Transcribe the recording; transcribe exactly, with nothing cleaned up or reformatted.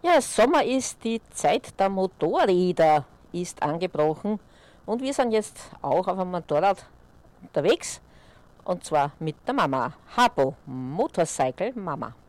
Ja, Sommer ist, die Zeit der Motorräder ist angebrochen und wir sind jetzt auch auf einem Motorrad unterwegs und zwar mit der Mama. Habo, Motorcycle Mama.